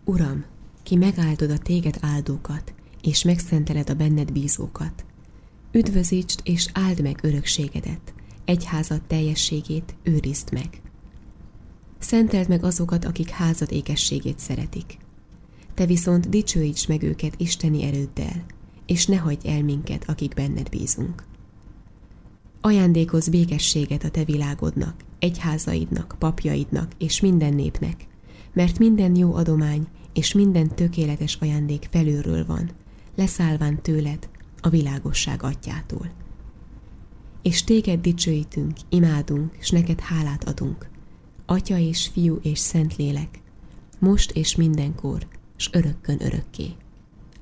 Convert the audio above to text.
Uram, ki megáldod a téged áldókat, és megszenteled a benned bízókat. Üdvözítsd és áld meg örökségedet, egyházad teljességét őrizd meg. Szenteld meg azokat, akik házad ékességét szeretik. Te viszont dicsőítsd meg őket isteni erőddel, és ne hagyj el minket, akik benned bízunk. Ajándékozz békességet a te világodnak, egyházaidnak, papjaidnak és minden népnek, mert minden jó adomány és minden tökéletes ajándék felülről van, leszállván tőled, a világosság atyától. És téged dicsőítünk, imádunk, s neked hálát adunk, Atya és Fiú és Szentlélek, most és mindenkor, s örökkön örökké.